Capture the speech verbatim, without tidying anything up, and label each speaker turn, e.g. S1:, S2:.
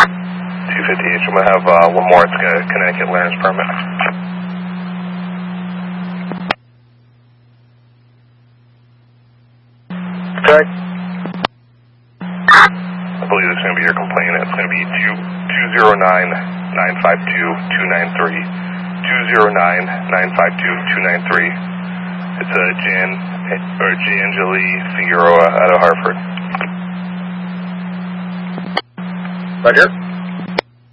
S1: two fifty-eight, I'm going to have uh, one more. It's a Connecticut Larynx permit.
S2: Correct.
S1: I believe it's going to be your complaint. It's going to be two zero nine nine five two two nine three. two zero nine nine five two two nine three. It's a Jan, or Jangeli Figueroa out of Hartford.
S2: Roger.